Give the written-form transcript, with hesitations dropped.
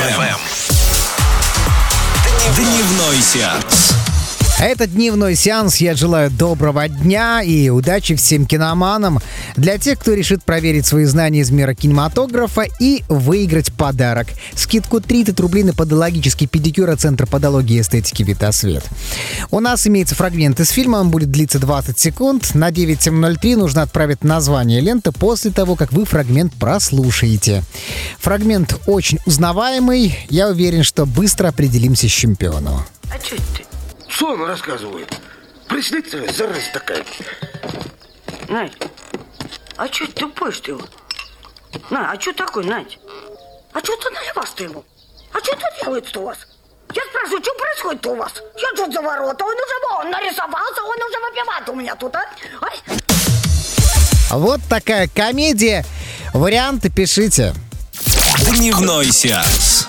Дневной сеанс. Это дневной сеанс. Я желаю доброго дня и удачи всем киноманам. Для тех, кто решит проверить свои знания из мира кинематографа и выиграть подарок. Скидку 30 рублей на подологический педикюр от Центра подологии и эстетики «Витасвет». У нас имеется фрагмент из фильма, он будет длиться 20 секунд. На 9703 нужно отправить название ленты после того, как вы фрагмент прослушаете. Фрагмент очень узнаваемый. Я уверен, что быстро определимся с чемпионом. А что ты? Что он рассказывает? Приснится, зараза такая. Надь, а что ты тупой, что его? А что такой, Надь? А что ты наливаешь-то ему? А что тут делается-то у вас? Я спрашиваю, что происходит-то у вас? Я тут за ворота, он нарисовался, он уже выпивает у меня тут, а? Ай. Вот такая комедия. Варианты пишите. Дневной сеанс.